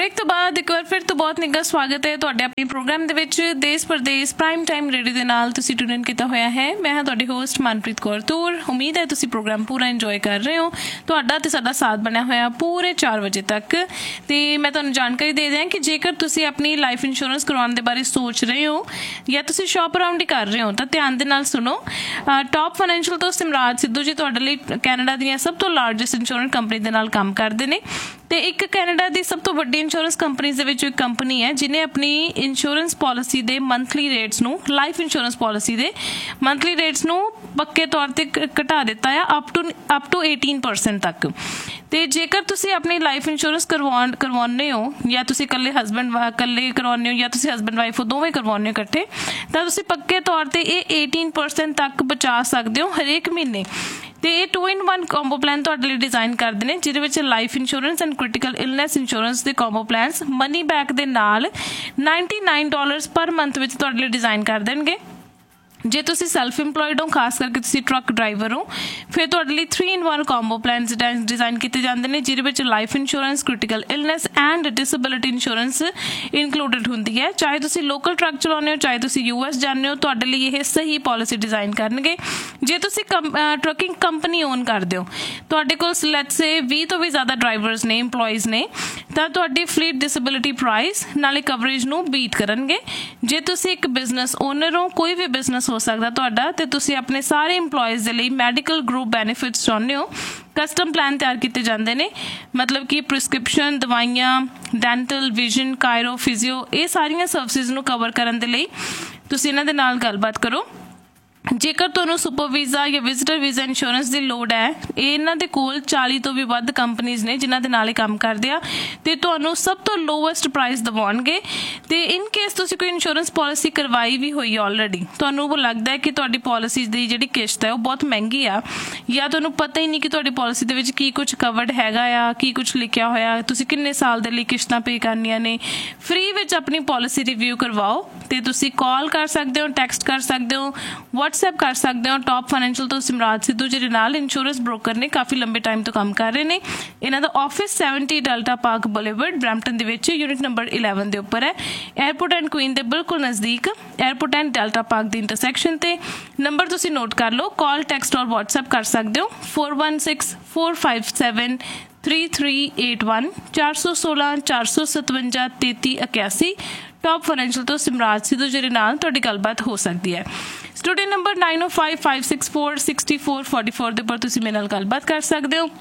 Break तो बाद एक बार फिर तो बहुत निੱਘਾ स्वागत है ਤੁਹਾਡੇ ਆਪਣੇ ਪ੍ਰੋਗਰਾਮ ਦੇ ਵਿੱਚ ਦੇਸ਼ ਪ੍ਰਦੇਸ਼ ਪ੍ਰਾਈਮ ਟਾਈਮ ਰੇਡੀਓ ਦੇ ਨਾਲ ਤੁਸੀਂ ਟਿਊਨ ਇਨ ਕੀਤਾ ਹੋਇਆ ਹੈ। ਮੈਂ ਹਾਂ ਤੁਹਾਡੀ ਹੋਸਟ ਮਨਪ੍ਰੀਤ ਕੌਰ ਤੂਰ। ਉਮੀਦ ਹੈ ਤੁਸੀਂ ਪ੍ਰੋਗਰਾਮ ਪੂਰਾ ਇੰਜੋਏ ਕਰ ਰਹੇ ਹੋ। ਤੁਹਾਡਾ ਤੇ ਸਾਡਾ ਸਾਥ ਬਣਿਆ ਹੋਇਆ ਪੂਰੇ 4 ਵਜੇ ਤੱਕ। ਤੇ ਮੈਂ ਤੁਹਾਨੂੰ ਜਾਣਕਾਰੀ ਦੇ ਦਿਆਂ ਕਿ ਜੇਕਰ ਤੁਸੀਂ ਆਪਣੀ ਲਾਈਫ ਇੰਸ਼ੋਰੈਂਸ ਕਰਵਾਉਣ ਦੇ ਬਾਰੇ ਸੋਚ ਰਹੇ ਹੋ ਜਾਂ ਤੁਸੀਂ ਸ਼ੌਪ ਅਰਾਊਂਡ ਹੀ ਕਰ ਰਹੇ ਹੋ ਤਾਂ ਧਿਆਨ ਦੇ ਨਾਲ ਸੁਣੋ। ਟੌਪ ਫਾਈਨੈਂਸ਼ੀਅਲ ਤੋਂ ਸਿਮਰਾਜ ਸਿੱਧੂ ਜੀ ਤੁਹਾਡੇ ਲਈ ਕੈਨੇਡਾ ਦੀਆਂ ਸਭ ਤੋਂ ਲਾਰਜੈਸਟ ਇੰਸ਼ੋਰੈਂਸ ਕੰਪਨੀ ਦੇ ਨਾਲ ਕੰਮ ਕਰਦੇ ਨੇ। ਤੇ ਇੱਕ ਕੈਨੇਡਾ ਦੀ ਸਭ ਤੋਂ ਵੱਡੀ ਇੰਸ਼ੋਰੈਂਸ ਕੰਪਨੀਜ਼ ਦੇ ਵਿੱਚੋਂ ਇੱਕ ਕੰਪਨੀ ਹੈ ਜਿਹਨੇ ਆਪਣੀ ਇੰਸ਼ੋਰੈਂਸ ਪਾਲਿਸੀ ਦੇ ਮੰਥਲੀ ਰੇਟਸ ਨੂੰ ਲਾਈਫ ਇੰਸ਼ੋਰੈਂਸ ਪਾਲਿਸੀ ਦੇ ਮੰਥਲੀ ਰੇਟਸ ਨੂੰ ਪੱਕੇ ਤੌਰ ਤੇ ਘਟਾ ਦਿੱਤਾ ਆ ਅਪ ਟੂ 18% ਤੱਕ। ਤੇ ਜੇਕਰ ਤੁਸੀਂ ਆਪਣੀ ਲਾਈਫ ਇੰਸ਼ੋਰੈਂਸ ਕਰਵਾਉਂਦੇ ਹੋ ਜਾਂ ਤੁਸੀਂ ਇਕੱਲੇ ਕਰਵਾਉਂਦੇ ਹੋ ਜਾਂ ਤੁਸੀਂ ਹਸਬੈਂਡ ਵਾਈਫ ਦੋਵੇਂ ਕਰਵਾਉਂਦੇ ਹੋ ਇਕੱਠੇ ਤਾਂ ਤੁਸੀਂ ਪੱਕੇ ਤੌਰ ਤੇ ਇਹ 18% ਤੱਕ ਬਚਾ ਸਕਦੇ ਹੋ ਹਰੇਕ ਮਹੀਨੇ। ਤੇ ਇਹ 2-in-1 ਕੰਬੋ ਪਲਾਨ ਤੁਹਾਡੇ ਲਈ ਡਿਜ਼ਾਈਨ ਕਰਦੇ ਨੇ ਜਿਹਦੇ ਵਿੱਚ life insurance and critical illness insurance ਦੇ ਕੰਬੋ ਪਲਾਨਸ ਮਨੀ ਬੈਕ ਦੇ ਨਾਲ $99 ਪਰ ਮੰਥ ਵਿੱਚ ਤੁਹਾਡੇ ਲਈ ਡਿਜ਼ਾਈਨ ਕਰ ਦੇਣਗੇ। ਜੇ ਤੁਸੀਂ ਸੈਲਫ ਇੰਪਲੋਇਡ ਹੋ ਖਾਸ ਕਰਕੇ ਤੁਸੀਂ ਟਰੱਕ ਡਰਾਈਵਰ ਹੋ ਫਿਰ ਤੁਹਾਡੇ ਲਈ 3-in-1 ਕੰਬੋ ਪਲਾਨਸ ਡਿਜ਼ਾਈਨ ਕੀਤੇ ਜਾਂਦੇ ਨੇ ਜਿਹਦੇ ਵਿੱਚ life insurance critical illness and disability insurance included ਹੁੰਦੀ ਹੈ। ਚਾਹੇ ਤੁਸੀਂ ਲੋਕਲ ਟਰੱਕ ਚਲਾਉਂਦੇ ਹੋ ਚਾਹੇ ਤੁਸੀਂ US ਜਾਂਦੇ ਹੋ ਤੁਹਾਡੇ ਲਈ ਇਹ ਸਹੀ ਪਾਲਿਸੀ ਡਿਜ਼ਾਈਨ ਕਰਨਗੇ। ਜੇ ਤੁਸੀਂ ਟਰੱਕਿੰਗ ਕੰਪਨੀ ਓਨ ਕਰਦੇ ਹੋ ਤੁਹਾਡੇ ਕੋਲ ਲੈਟਸ ਸੇ 20 ਤੋਂ ਵੀ ਜ਼ਿਆਦਾ ਡਰਾਈਵਰਸ ਨੇ ਇੰਪਲੋਈਜ਼ ਨੇ ਤਾਂ ਤੁਹਾਡੀ ਫਲੀਟ ਡਿਸੇਬਿਲਿਟੀ ਪ੍ਰਾਈਸ ਨਾਲੇ ਕਵਰੇਜ ਨੂੰ ਬੀਟ ਕਰਨਗੇ। ਜੇ ਤੁਸੀਂ ਇੱਕ ਬਿਜ਼ਨਸ ਓਨਰ ਹੋ ਕੋਈ ਵੀ ਬਿਜ਼ਨਸ ਹੋ ਸਕਦਾ ਤੁਹਾਡਾ ਤੇ ਤੁਸੀਂ ਆਪਣੇ ਸਾਰੇ ਇੰਪਲੋਈਜ਼ ਦੇ ਲਈ ਮੈਡੀਕਲ ਗਰੁੱਪ ਬੈਨੀਫਿਟਸ ਚਾਹੁੰਦੇ ਹੋ ਕਸਟਮ ਪਲਾਨ ਤਿਆਰ ਕੀਤੇ ਜਾਂਦੇ ਨੇ। ਮਤਲਬ ਕਿ ਪ੍ਰਿਸਕ੍ਰਿਪਸ਼ਨ ਦਵਾਈਆਂ ਡੈਂਟਲ ਵਿਜ਼ਨ ਕਾਇਰੋ ਫਿਜ਼ੀਓ ਇਹ ਸਾਰੀਆਂ ਸਰਵਿਸਿਜ਼ ਨੂੰ ਕਵਰ ਕਰਨ ਦੇ ਲਈ ਤੁਸੀਂ ਇਹਨਾਂ ਦੇ ਨਾਲ ਗੱਲਬਾਤ ਕਰੋ। ਜੇਕਰ ਤੁਹਾਨੂੰ ਸੁਪਰ ਵੀਜ਼ਾ ਜਾਂ ਵਿਜ਼ਿਟਰ ਵੀਜ਼ਾ ਇੰਸ਼ੋਰੈਂਸ ਦੀ ਲੋੜ ਹੈ ਇਹਨਾਂ ਦੇ ਕੋਲ 40 ਤੋਂ ਵੀ ਵੱਧ ਕੰਪਨੀਜ਼ ਨੇ ਜਿਨ੍ਹਾਂ ਦੇ ਨਾਲ ਇਹ ਕੰਮ ਕਰਦੇ ਆ ਤੇ ਤੁਹਾਨੂੰ ਸਭ ਤੋਂ ਲੋਵੈਸਟ ਪ੍ਰਾਈਸ ਦਿਵਾਉਣਗੇ। ਤੇ ਇਨ ਕੇਸ ਤੁਸੀਂ ਕੋਈ ਇੰਸ਼ੋਰੈਂਸ ਪਾਲਿਸੀ ਕਰਵਾਈ ਵੀ ਹੋਈ ਆਲਰੇਡੀ ਤੁਹਾਨੂੰ ਉਹ ਲੱਗਦਾ ਹੈ ਕਿ ਤੁਹਾਡੀ ਪਾਲਿਸੀ ਦੀ ਜਿਹੜੀ ਕਿਸ਼ਤ ਹੈ ਉਹ ਬਹੁਤ ਮਹਿੰਗੀ ਆ ਜਾਂ ਤੁਹਾਨੂੰ ਪਤਾ ਹੀ ਨਹੀਂ ਕਿ ਤੁਹਾਡੀ ਪਾਲਿਸੀ ਦੇ ਵਿੱਚ ਕੀ ਕੁਝ ਕਵਰਡ ਹੈਗਾ ਆ ਕੀ ਕੁਝ ਲਿਖਿਆ ਹੋਇਆ ਤੁਸੀਂ ਕਿੰਨੇ ਸਾਲ ਦੇ ਲਈ ਕਿਸ਼ਤਾਂ ਪੇ ਕਰਨੀਆਂ ਨੇ ਫ੍ਰੀ ਵਿੱਚ ਆਪਣੀ ਪਾਲਿਸੀ ਰਿਵਿਊ ਕਰਵਾਓ। ਤੇ ਤੁਸੀਂ ਕਾਲ ਕਰ ਸਕਦੇ ਹੋ ਟੈਕਸਟ ਕਰ ਸਕਦੇ ਹੋ WhatsApp ਕਰ ਸਕਦੇ ਹੋ। ਟੌਪ ਫਾਈਨੈਂਸ਼ੀਅਲ ਤੋਂ ਸਿਮਰਾਜ ਸਿੱਧੂ ਜਿਹੜੇ ਨਾਲ ਇੰਸ਼ੋਰੈਂਸ ਬ੍ਰੋਕਰ ਨੇ ਕਾਫੀ ਲੰਬੇ ਟਾਈਮ ਤੋਂ ਕੰਮ ਕਰ ਰਹੇ ਨੇ। ਇਹਨਾਂ ਦਾ office 70 delta park boulevard Brampton ਦੇ ਵਿੱਚ ਯੂਨਿਟ ਨੰਬਰ 11 ਦੇ ਉੱਪਰ ਹੈ 에ਅਰਪੋਰਟ ਐਂਡ ਕੁਈਨ ਦੇ ਬਿਲਕੁਲ ਨਜ਼ਦੀਕ airport and delta park the intersection ਤੇ। ਨੰਬਰ ਤੁਸੀਂ ਨੋਟ ਕਰ ਲਓ ਕਾਲ ਟੈਕਸਟ ਔਰ WhatsApp ਕਰ ਸਕਦੇ ਹੋ 416457 3381 416 457 3381। ਟੌਪ ਫਾਈਨੈਂਸ਼ੀਅਲ ਤੋਂ ਸਿਮਰਾਜ ਸਿੱਧੂ ਜਿਹੜੇ ਨਾਲ ਤੁਹਾਡੀ ਗੱਲਬਾਤ ਹੋ ਸਕਦੀ ਹੈ। ਸਟੂਡੀਓ ਨੰਬਰ 9055646444 ਦੇ ਉੱਪਰ ਤੁਸੀਂ ਮੇਰੇ ਨਾਲ ਗੱਲਬਾਤ ਕਰ ਸਕਦੇ ਹੋ।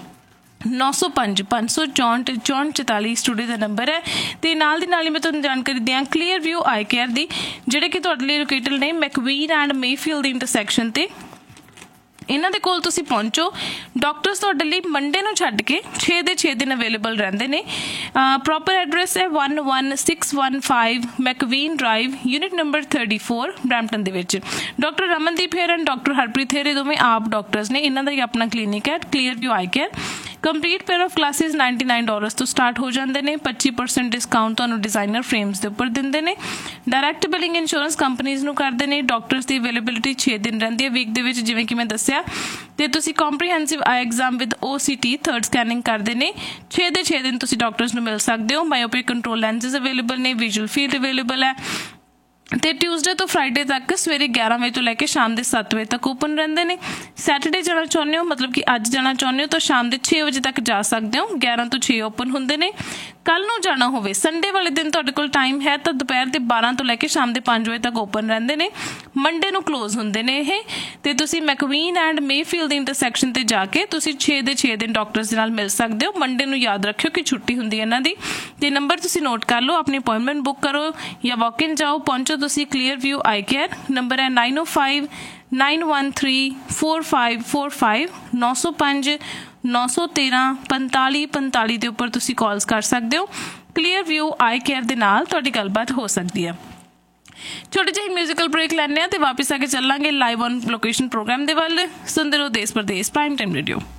905-564-44 ਸਟੂਡੀਓ ਦਾ ਨੰਬਰ ਹੈ। ਤੇ ਨਾਲ ਦੀ ਨਾਲ ਹੀ ਮੈਂ ਤੁਹਾਨੂੰ ਜਾਣਕਾਰੀ ਦਿਆਂ ਕਲੀਅਰ ਵਿਊ ਆਈ ਕੇਅਰ ਦੀ ਜਿਹੜੇ ਕਿ ਤੁਹਾਡੇ ਲਈ ਲੋਕੇਟਡ ਨੇ ਮੈਕਵੀਨ ਐਂਡ ਮੇਫੀਲਡ ਦੀ ਇੰਟਰਸੈਕਸ਼ਨ ਤੇ। ਇਹਨਾਂ ਦੇ ਕੋਲ ਤੁਸੀਂ ਪਹੁੰਚੋ ਡਾਕਟਰਸ ਤੁਹਾਡੇ ਲਈ ਮੰਡੇ ਨੂੰ ਛੱਡ ਕੇ 6 ਦੇ 6 ਦਿਨ ਅਵੇਲੇਬਲ ਰਹਿੰਦੇ ਨੇ। ਪ੍ਰੋਪਰ ਐਡਰੈਸ ਹੈ 11615 ਮੈਕਵੀਨ ਡਰਾਈਵ ਯੂਨਿਟ ਨੰਬਰ 34 ਬਰੈਂਪਟਨ ਦੇ ਵਿੱਚ। Doctor Ramandeep Hher and doctor Harpreet ਹੇਰ ਦੋਵੇਂ ਆਪ ਡਾਕਟਰਸ ਨੇ। ਇਹਨਾਂ ਦਾ ਹੀ ਆਪਣਾ ਕਲੀਨਿਕ ਹੈ clear view I care. Complete pair of classes $99 ਤੋਂ ਸਟਾਰਟ ਹੋ ਜਾਂਦੇ ਨੇ। 25% ਡਿਸਕਾਊਂਟ ਤੁਹਾਨੂੰ ਡਿਜ਼ਾਈਨਰ ਫਰੇਮਸ ਦੇ ਉੱਪਰ ਦਿੰਦੇ ਨੇ। ਡਾਇਰੈਕਟ ਬਿਲਿੰਗ ਇੰਸ਼ੋਰੈਂਸ ਕੰਪਨੀਜ਼ ਨੂੰ ਕਰਦੇ ਨੇ। ਡਾਕਟਰਸ ਦੀ ਅਵੇਲੇਬਿਲਿਟੀ 6 ਦਿਨ ਰਹਿੰਦੀ ਹੈ ਵੀਕ ਦੇ ਵਿੱਚ ਜਿਵੇਂ ਕਿ ਮੈਂ ਦੱਸਿਆ। ਤੇ ਤੁਸੀਂ comprehensive I exam with OCT third scanning ਕਰਦੇ ਨੇ। 6 ਦੇ 6 ਦਿਨ ਤੁਸੀਂ ਡਾਕਟਰਸ ਨੂੰ ਮਿਲ ਸਕਦੇ ਹੋ। ਮਾਇਓਪਿਕ ਕੰਟਰੋਲ ਲੈਂਸਿਸ ਅਵੇਲੇਬਲ ਨੇ ਵਿਜ਼ੂਅਲ ਫੀਲਡ ਅਵੇਲੇਬਲ ਹੈ। ਤੇ ਟਿਊਜ਼ਡੇ ਤੋਂ ਫਰਾਈਡੇ ਤੱਕ ਸਵੇਰੇ 11 ਵਜੇ ਤੋਂ ਲੈ ਕੇ ਸ਼ਾਮ ਦੇ 7 ਵਜੇ ਤੱਕ ਓਪਨ ਰਹਿੰਦੇ ਨੇ। ਸੈਟਰਡੇ ਜਾਣਾ ਚਾਹੁੰਦੇ ਹੋ ਮਤਲਬ ਕਿ ਅੱਜ ਜਾਣਾ ਚਾਹੁੰਦੇ ਹੋ ਤਾਂ ਸ਼ਾਮ ਦੇ 6 ਵਜੇ ਤੱਕ ਜਾ ਸਕਦੇ ਹੋ। 11 ਤੋਂ 6 ਓਪਨ ਹੁੰਦੇ ਨੇ। ਕੱਲ ਨੂੰ ਜਾਣਾ ਹੋਵੇ ਸੰਡੇ ਵਾਲੇ ਦਿਨ ਤੁਹਾਡੇ ਕੋਲ ਟਾਈਮ ਹੈ ਤਾਂ ਦੁਪਹਿਰ ਦੇ 12 ਤੋਂ ਲੈ ਕੇ ਸ਼ਾਮ ਦੇ 5 ਵਜੇ ਤੱਕ ਓਪਨ ਰਹਿੰਦੇ ਨੇ। ਮੰਡੇ ਨੂੰ ਕਲੋਜ਼ ਹੁੰਦੇ ਨੇ ਇਹ। ਤੇ ਤੁਸੀਂ ਮੈਕਵੀਨ ਐਂਡ ਮੇਫੀਲਡ ਦੀ ਇੰਟਰਸੈਕਸ਼ਨ ਤੇ ਜਾ ਕੇ ਤੁਸੀਂ 6 ਦੇ 6 ਦਿਨ ਡਾਕਟਰਸ ਦੇ ਨਾਲ ਮਿਲ ਸਕਦੇ ਹੋ। ਮੰਡੇ ਨੂੰ ਯਾਦ ਰੱਖਿਓ ਕਿ ਛੁੱਟੀ ਹੁੰਦੀ ਹੈ ਇਹਨਾਂ ਦੀ। ਤੇ ਨੰਬਰ ਤੁਸੀਂ ਨੋਟ ਕਰ ਲਓ ਆਪਣੀ ਅਪਾਇੰਟਮੈਂਟ ਬੁੱਕ ਕਰੋ ਜਾਂ ਵਾਕ ਇਨ ਜਾਓ ਪਹੁੰਚੋ ਤੁਸੀਂ ਕਲੀਅਰ ਵਿਊ ਆਈ ਕੇਅਰ। ਨੰਬਰ ਹੈ 9059134545 905-913-4545 ਦੇ ਉੱਪਰ ਤੁਸੀਂ ਕਾਲਸ ਕਰ ਸਕਦੇ ਹੋ। ਕਲੀਅਰ ਵਿਊ ਆਈ ਕੇਅਰ ਦੇ ਨਾਲ ਤੁਹਾਡੀ ਗੱਲਬਾਤ ਹੋ ਸਕਦੀ ਹੈ। ਛੋਟੀ ਜਿਹੀ ਮਿਊਜ਼ੀਕਲ ਬ੍ਰੇਕ ਲੈਂਦੇ ਹਾਂ ਤੇ ਵਾਪਸ ਆ ਕੇ ਚੱਲਾਂਗੇ ਲਾਈਵ ਔਨ ਲੋਕੇਸ਼ਨ ਪ੍ਰੋਗਰਾਮ ਦੇ ਵੱਲ। ਸੁਣਦੇ ਰਹੋ ਦੇਸ਼ ਪ੍ਰਦੇਸ਼ ਪ੍ਰਾਈਮ ਟਾਈਮ ਰੇਡੀਓ।